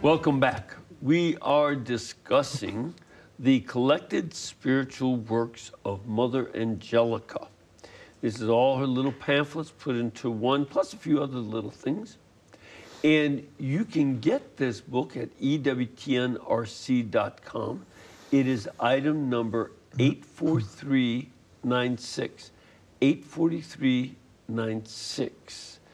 Welcome back. We are discussing the collected spiritual works of Mother Angelica. This is all her little pamphlets put into one, plus a few other little things. And you can get this book at EWTNRC.com. It is item number 84396. 84396.